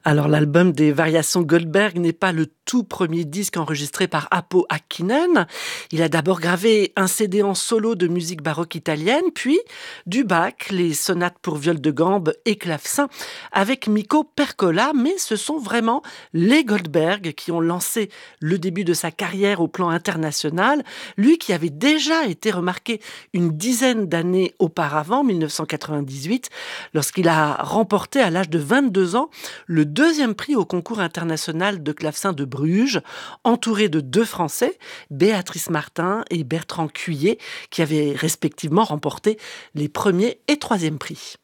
Alors l'album des variations Goldberg n'est pas le tout premier disque enregistré par Appo Häkkinen. Il a d'abord gravé un CD en solo de musique baroque italienne, puis du Bach, les sonates pour viol de gambe et clavecin avec Mikko Perkola, mais ce sont vraiment les Goldberg qui ont lancé le début de sa carrière au plan international, lui qui avait déjà été remarqué une dizaine d'années auparavant, 1998, lorsqu'il a remporté à l'âge de 22 ans le deuxième prix au concours international de clavecin de Bruges, entouré de deux Français, Béatrice Martin et Bertrand Cuillet, qui avaient respectivement remporté les premiers et troisième prix.